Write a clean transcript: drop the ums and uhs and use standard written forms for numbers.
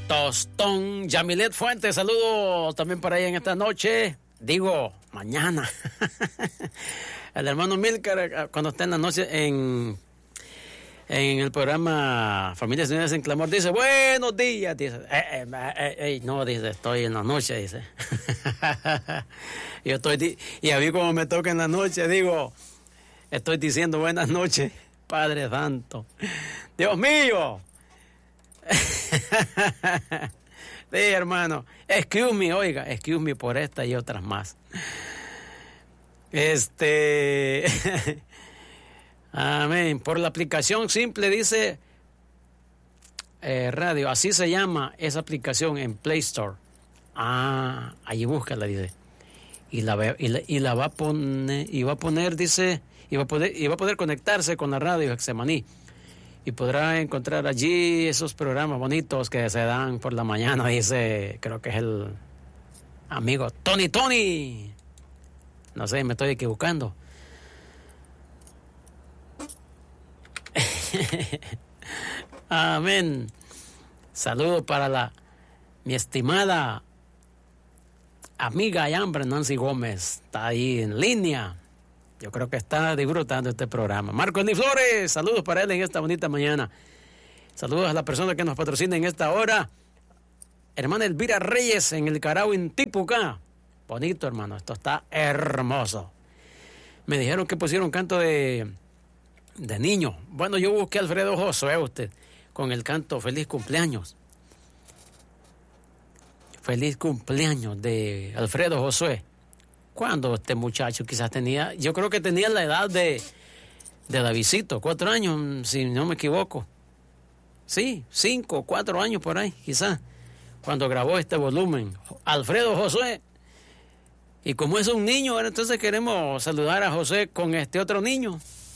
Tostón. Yamilet Fuentes, saludos también para ella en esta noche. Digo, mañana. El hermano Milcar, cuando está en la noche en el programa Familias Unidas en Clamor, dice, buenos días, dice, no, dice, estoy en la noche, dice. Y a mí como me toca en la noche, digo, estoy diciendo buenas noches, Padre Santo. Dios mío. Sí, hermano, excuse me por esta y otras más. Amén. Por la aplicación simple, dice radio, así se llama esa aplicación en Play Store. Allí búscala, dice. Y la va a poner, dice, y va a poder conectarse con la radio Getsemaní. Y podrá encontrar allí esos programas bonitos que se dan por la mañana, dice, creo que es el amigo Tony. No sé, me estoy equivocando. Amén. Saludos para mi estimada amiga y hambre Nancy Gómez. Está ahí en línea. Yo creo que está disfrutando este programa. Marco Andy Flores, saludos para él en esta bonita mañana. Saludos a la persona que nos patrocina en esta hora. Hermana Elvira Reyes en el Carao en Tipucá. Bonito, hermano, esto está hermoso. Me dijeron que pusieron canto de niño. Bueno, yo busqué a Alfredo Josué, usted, con el canto Feliz Cumpleaños. Feliz cumpleaños de Alfredo Josué. Cuando este muchacho quizás tenía, yo creo que tenía la edad de Davidcito, 4 años, si no me equivoco. Sí, 5, 4 años por ahí, quizás, cuando grabó este volumen. Alfredo Josué. Y como es un niño, entonces queremos saludar a José con este otro niño.